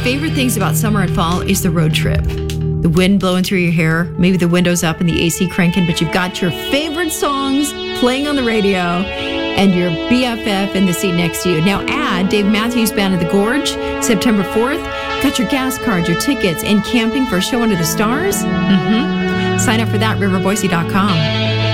favorite things about summer and fall is the road trip. The wind blowing through your hair, maybe the windows up and the AC cranking, but you've got your favorite songs playing on the radio and your BFF in the seat next to you. Now add Dave Matthews Band of the Gorge, September 4th. Got your gas card, your tickets, and camping for a show under the stars? Sign up for that, riverboise.com.